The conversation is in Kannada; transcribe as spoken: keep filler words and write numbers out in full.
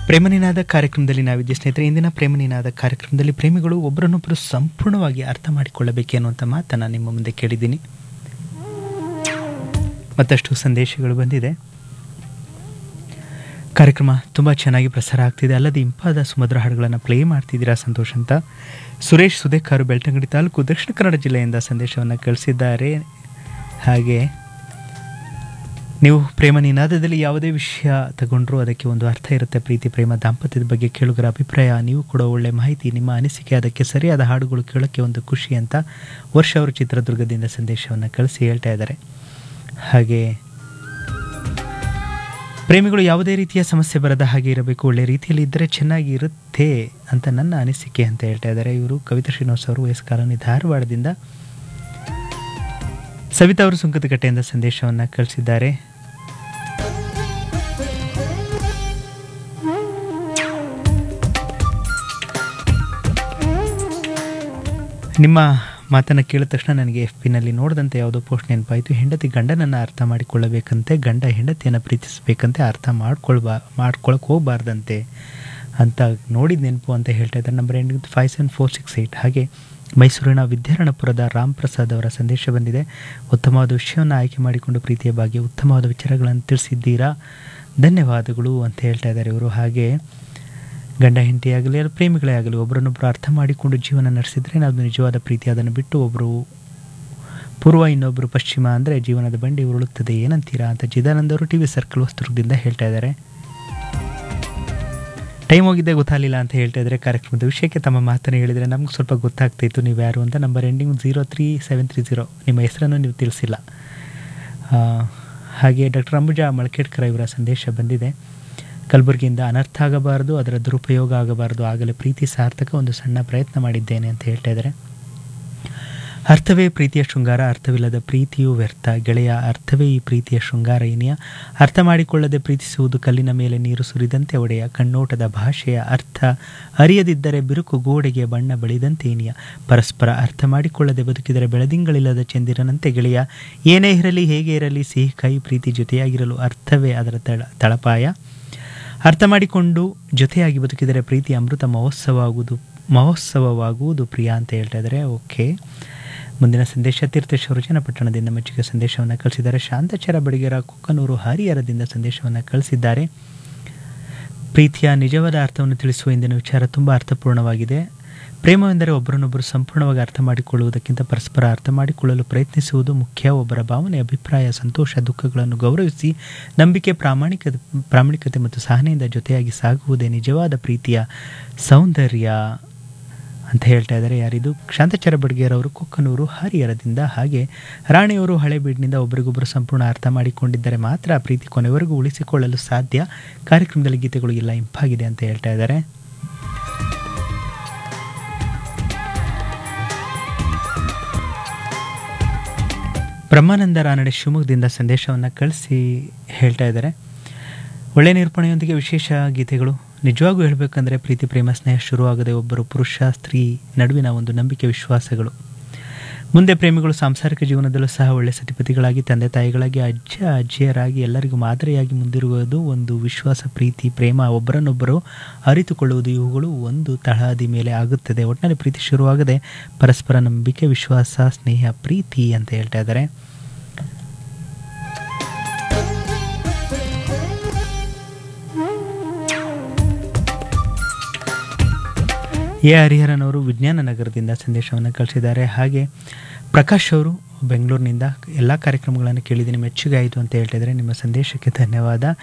ಪ್ರೇಮನಿನಾದ ಕಾರ್ಯಕ್ರಮದಲ್ಲಿ ನಾವಿದ್ದ ಸ್ನೇಹಿತರೆ, ಇಂದಿನ ಪ್ರೇಮನಿನಾದ ಕಾರ್ಯಕ್ರಮದಲ್ಲಿ ಪ್ರೇಮಿಗಳು ಒಬ್ಬರನ್ನೊಬ್ಬರು ಸಂಪೂರ್ಣವಾಗಿ ಅರ್ಥ ಮಾಡಿಕೊಳ್ಳಬೇಕು ಅನ್ನುವಂಥ ಮಾತನ್ನು ನಿಮ್ಮ ಮುಂದೆ ಕೇಳಿದ್ದೀನಿ. ಮತ್ತಷ್ಟು ಸಂದೇಶಗಳು ಬಂದಿದೆ. ಕಾರ್ಯಕ್ರಮ ತುಂಬ ಚೆನ್ನಾಗಿ ಪ್ರಸಾರ ಆಗ್ತಿದೆ, ಅಲ್ಲದೆ ಇಂಪಾದ ಸುಮಧುರ ಹಾಡುಗಳನ್ನು ಪ್ಲೇ ಮಾಡ್ತಿದ್ದೀರಾ, ಸಂತೋಷ ಅಂತ ಸುರೇಶ್ ಸುದೇಕಾರು ಬೆಳ್ತಂಗಡಿ ತಾಲೂಕು ದಕ್ಷಿಣ ಕನ್ನಡ ಜಿಲ್ಲೆಯಿಂದ ಸಂದೇಶವನ್ನು ಕಳಿಸಿದ್ದಾರೆ. ಹಾಗೆ ನೀವು ಪ್ರೇಮ ನಿನಾದದಲ್ಲಿ ಯಾವುದೇ ವಿಷಯ ತಗೊಂಡ್ರೂ ಅದಕ್ಕೆ ಒಂದು ಅರ್ಥ ಇರುತ್ತೆ. ಪ್ರೀತಿ, ಪ್ರೇಮ, ದಾಂಪತ್ಯದ ಬಗ್ಗೆ ಕೇಳುಗರ ಅಭಿಪ್ರಾಯ, ನೀವು ಕೂಡ ಒಳ್ಳೆ ಮಾಹಿತಿ, ನಿಮ್ಮ ಅನಿಸಿಕೆ, ಅದಕ್ಕೆ ಸರಿಯಾದ ಹಾಡುಗಳು ಕೇಳೋಕ್ಕೆ ಒಂದು ಖುಷಿ ಅಂತ ವರ್ಷ ಅವರು ಚಿತ್ರದುರ್ಗದಿಂದ ಸಂದೇಶವನ್ನು ಕಳಿಸಿ ಹೇಳ್ತಾ ಇದ್ದಾರೆ. ಹಾಗೆ ಪ್ರೇಮಿಗಳು ಯಾವುದೇ ರೀತಿಯ ಸಮಸ್ಯೆ ಬರದ ಹಾಗೆ ಇರಬೇಕು, ಒಳ್ಳೆ ರೀತಿಯಲ್ಲಿ ಇದ್ದರೆ ಚೆನ್ನಾಗಿ ಇರುತ್ತೆ ಅಂತ ನನ್ನ ಅನಿಸಿಕೆ ಅಂತ ಹೇಳ್ತಾ ಇದ್ದಾರೆ. ಇವರು ಕವಿತಾ ಶ್ರೀನಿವಾಸ್ ಅವರು ವಯಸ್ ಕಾಲೋನಿ ಧಾರವಾಡದಿಂದ. ಸವಿತಾ ಅವರು ಸುಂಕದಕಟ್ಟೆಯಿಂದ ಸಂದೇಶವನ್ನು ಕಳಿಸಿದ್ದಾರೆ. ನಿಮ್ಮ ಮಾತನ್ನು ಕೇಳಿದ ತಕ್ಷಣ ನನಗೆ ಎಫ್ ಪಿನಲ್ಲಿ ನೋಡಿದಂತೆ ಯಾವುದೋ ಪೋಸ್ಟ್ ನೆನಪಾಯಿತು. ಹೆಂಡತಿ ಗಂಡನನ್ನು ಅರ್ಥ ಮಾಡಿಕೊಳ್ಳಬೇಕಂತೆ, ಗಂಡ ಹೆಂಡತಿಯನ್ನು ಪ್ರೀತಿಸಬೇಕಂತೆ, ಅರ್ಥ ಮಾಡ್ಕೊಳ್ಬಾ ಮಾಡ್ಕೊಳಕ್ಕೆ ಹೋಗಬಾರ್ದಂತೆ ಅಂತ ನೋಡಿದ ನೆನಪು ಅಂತ ಹೇಳ್ತಾ ಇದ್ದಾರೆ. Number end five seven four six eight. ಹಾಗೆ ಮೈಸೂರಿನ ವಿದ್ಯಾರಣ್ಯಪುರದ ರಾಮ್ ಪ್ರಸಾದ್ ಅವರ ಸಂದೇಶ ಬಂದಿದೆ. ಉತ್ತಮವಾದ ವಿಷಯವನ್ನು ಆಯ್ಕೆ ಮಾಡಿಕೊಂಡು ಪ್ರೀತಿಯ ಬಗ್ಗೆ ಉತ್ತಮವಾದ ವಿಚಾರಗಳನ್ನು ತಿಳಿಸಿದ್ದೀರಾ, ಧನ್ಯವಾದಗಳು ಅಂತ ಹೇಳ್ತಾ ಇದ್ದಾರೆ ಇವರು. ಹಾಗೆ ಗಂಡ ಹೆಂಡತಿ ಆಗಲಿ ಅದು ಪ್ರೇಮಿಗಳೇ ಆಗಲಿ ಒಬ್ಬರನ್ನೊಬ್ಬರು ಅರ್ಥ ಮಾಡಿಕೊಂಡು ಜೀವನ ನಡೆಸಿದರೆ ಅದು ನಿಜವಾದ ಪ್ರೀತಿ. ಅದನ್ನು ಬಿಟ್ಟು ಒಬ್ಬರು ಪೂರ್ವ ಇನ್ನೊಬ್ಬರು ಪಶ್ಚಿಮ ಅಂದರೆ ಜೀವನದ ಬಂಡಿ ಉರುಳುತ್ತದೆ, ಏನಂತೀರಾ ಅಂತ ಚಿದಾನಂದ ಅವರು ಟಿ ವಿ ಸರ್ಕಲ್ ವಸ್ತುರ್ಗದಿಂದ ಹೇಳ್ತಾ ಇದ್ದಾರೆ. ಟೈಮ್ ಹೋಗಿದ್ದೆ ಗೊತ್ತಾಗಲಿಲ್ಲ ಅಂತ ಹೇಳ್ತಾ ಇದ್ದಾರೆ. ಕಾರ್ಯಕ್ರಮದ ವಿಷಯಕ್ಕೆ ತಮ್ಮ ಮಾತನ್ನು ಹೇಳಿದರೆ ನಮ್ಗೆ ಸ್ವಲ್ಪ ಗೊತ್ತಾಗ್ತಾಯಿತ್ತು ನೀವು ಯಾರು ಅಂತ. Number ending zero three seven three zero, ನಿಮ್ಮ ಹೆಸರನ್ನು ನೀವು ತಿಳಿಸಿಲ್ಲ. ಹಾಗೆ ಡಾಕ್ಟರ್ ಅಂಬುಜಾ ಮಳಕೇಡ್ಕರ ಇವರ ಸಂದೇಶ ಬಂದಿದೆ. ಕಲಬುರಗಿಯಿಂದ ಅನರ್ಥ ಆಗಬಾರದು, ಅದರ ದುರುಪಯೋಗ ಆಗಬಾರದು, ಆಗಲೇ ಪ್ರೀತಿ ಸಾರ್ಥಕ, ಒಂದು ಸಣ್ಣ ಪ್ರಯತ್ನ ಮಾಡಿದ್ದೇನೆ ಅಂತ ಹೇಳ್ತಾ ಇದ್ದಾರೆ. ಅರ್ಥವೇ ಪ್ರೀತಿಯ ಶೃಂಗಾರ, ಅರ್ಥವಿಲ್ಲದ ಪ್ರೀತಿಯು ವ್ಯರ್ಥ ಗೆಳೆಯ, ಅರ್ಥವೇ ಈ ಪ್ರೀತಿಯ ಶೃಂಗಾರ ಇನಿಯ, ಅರ್ಥ ಮಾಡಿಕೊಳ್ಳದೆ ಪ್ರೀತಿಸುವುದು ಕಲ್ಲಿನ ಮೇಲೆ ನೀರು ಸುರಿದಂತೆ ಒಡೆಯ, ಕಣ್ಣೋಟದ ಭಾಷೆಯ ಅರ್ಥ ಅರಿಯದಿದ್ದರೆ ಬಿರುಕು ಗೋಡೆಗೆ ಬಣ್ಣ ಬಳಿದಂತೆ ಇನಿಯ, ಪರಸ್ಪರ ಅರ್ಥ ಮಾಡಿಕೊಳ್ಳದೆ ಬದುಕಿದರೆ ಬೆಳದಿಂಗಳಿಲ್ಲದ ಚಂದಿರನಂತೆ ಗೆಳೆಯ, ಏನೇ ಇರಲಿ ಹೇಗೆ ಇರಲಿ ಸಿಹಿ ಕೈ ಪ್ರೀತಿ ಜೊತೆಯಾಗಿರಲು, ಅರ್ಥವೇ ಅದರ ತಳ ತಳಪಾಯ, ಅರ್ಥ ಮಾಡಿಕೊಂಡು ಜೊತೆಯಾಗಿ ಬದುಕಿದರೆ ಪ್ರೀತಿ ಅಮೃತ ಮಹೋತ್ಸವವಾಗುವುದು ಮಹೋತ್ಸವವಾಗುವುದು ಪ್ರಿಯ ಅಂತ ಹೇಳ್ತಾ ಇದ್ದಾರೆ. ಓಕೆ, ಮುಂದಿನ ಸಂದೇಶ ತೀರ್ಥೇಶ್ವರು ಚನ್ನಪಟ್ಟಣದಿಂದ ಮೆಚ್ಚುಗೆ ಸಂದೇಶವನ್ನು ಕಳಿಸಿದ್ದಾರೆ. ಶಾಂತಚರ ಬಡಿಗೆರ ಕುಕ್ಕನೂರು ಹರಿಹರದಿಂದ ಸಂದೇಶವನ್ನು ಕಳಿಸಿದ್ದಾರೆ. ಪ್ರೀತಿಯ ನಿಜವಾದ ಅರ್ಥವನ್ನು ತಿಳಿಸುವ ಇಂದಿನ ವಿಚಾರ ತುಂಬ ಅರ್ಥಪೂರ್ಣವಾಗಿದೆ. ಪ್ರೇಮವೆಂದರೆ ಒಬ್ಬರನ್ನೊಬ್ಬರು ಸಂಪೂರ್ಣವಾಗಿ ಅರ್ಥ ಮಾಡಿಕೊಳ್ಳುವುದಕ್ಕಿಂತ ಪರಸ್ಪರ ಅರ್ಥ ಮಾಡಿಕೊಳ್ಳಲು ಪ್ರಯತ್ನಿಸುವುದು ಮುಖ್ಯ. ಒಬ್ಬರ ಭಾವನೆ, ಅಭಿಪ್ರಾಯ, ಸಂತೋಷ, ದುಃಖಗಳನ್ನು ಗೌರವಿಸಿ ನಂಬಿಕೆ, ಪ್ರಾಮಾಣಿಕತೆ ಪ್ರಾಮಾಣಿಕತೆ ಮತ್ತು ಸಹನೆಯಿಂದ ಜೊತೆಯಾಗಿ ಸಾಗುವುದೇ ನಿಜವಾದ ಪ್ರೀತಿಯ ಸೌಂದರ್ಯ ಅಂತ ಹೇಳ್ತಾ ಇದ್ದಾರೆ. ಯಾರಿದು? ಶಾಂತಚರ ಬಡ್ಗೇರವರು ಕೊಕ್ಕನೂರು ಹರಿಹರದಿಂದ. ಹಾಗೆ ರಾಣಿಯವರು ಹಳೆಬೀಡಿನಿಂದ. ಒಬ್ಬರಿಗೊಬ್ಬರು ಸಂಪೂರ್ಣ ಅರ್ಥ ಮಾಡಿಕೊಂಡಿದ್ದರೆ ಮಾತ್ರ ಪ್ರೀತಿ ಕೊನೆವರೆಗೂ ಉಳಿಸಿಕೊಳ್ಳಲು ಸಾಧ್ಯ. ಕಾರ್ಯಕ್ರಮದಲ್ಲಿ ಗೀತೆಗಳು ಎಲ್ಲ ಇಂಪಾಗಿದೆ ಅಂತ ಹೇಳ್ತಾ ಇದ್ದಾರೆ. ಬ್ರಹ್ಮಾನಂದ ರಾನಡೆ ಶಿವಮೊಗ್ಗದಿಂದ ಸಂದೇಶವನ್ನು ಕಳಿಸಿ ಹೇಳ್ತಾ ಇದ್ದಾರೆ. ಒಳ್ಳೆಯ ನಿರೂಪಣೆಯೊಂದಿಗೆ ವಿಶೇಷ ಗೀತೆಗಳು. ನಿಜವಾಗೂ ಹೇಳಬೇಕಂದ್ರೆ ಪ್ರೀತಿ, ಪ್ರೇಮ, ಸ್ನೇಹ ಶುರುವಾಗದೆ ಒಬ್ಬರು ಪುರುಷ ಸ್ತ್ರೀ ನಡುವಿನ ಒಂದು ನಂಬಿಕೆ, ವಿಶ್ವಾಸಗಳು. ಮುಂದೆ ಪ್ರೇಮಿಗಳು ಸಾಂಸಾರಿಕ ಜೀವನದಲ್ಲೂ ಸಹ ಒಳ್ಳೆಯ ಸತಿಪತಿಗಳಾಗಿ, ತಂದೆ ತಾಯಿಗಳಾಗಿ, ಅಜ್ಜ ಅಜ್ಜಿಯರಾಗಿ ಎಲ್ಲರಿಗೂ ಮಾದರಿಯಾಗಿ ಮುಂದಿರುವುದು ಒಂದು ವಿಶ್ವಾಸ, ಪ್ರೀತಿ, ಪ್ರೇಮ, ಒಬ್ಬರನ್ನೊಬ್ಬರು ಅರಿತುಕೊಳ್ಳುವುದು. ಇವುಗಳು ಒಂದು ತಳಹದಿ ಮೇಲೆ ಆಗುತ್ತದೆ. ಒಟ್ಟಿನಲ್ಲಿ ಪ್ರೀತಿ ಶುರುವಾಗದೆ ಪರಸ್ಪರ ನಂಬಿಕೆ, ವಿಶ್ವಾಸ, ಸ್ನೇಹ, ಪ್ರೀತಿ ಅಂತ ಹೇಳ್ತಾ ಇದ್ದಾರೆ. ಎ ಹರಿಹರನವರು ವಿಜ್ಞಾನ ನಗರದಿಂದ ಸಂದೇಶವನ್ನು ಕಳಿಸಿದ್ದಾರೆ. ಹಾಗೆ ಪ್ರಕಾಶ್ ಅವರು ಬೆಂಗಳೂರಿನಿಂದ ಎಲ್ಲ ಕಾರ್ಯಕ್ರಮಗಳನ್ನು ಕೇಳಿದ್ದೀನಿ, ಮೆಚ್ಚುಗೆ ಆಯಿತು ಅಂತ ಹೇಳ್ತಿದ್ದಾರೆ. ನಿಮ್ಮ ಸಂದೇಶಕ್ಕೆ ಧನ್ಯವಾದ.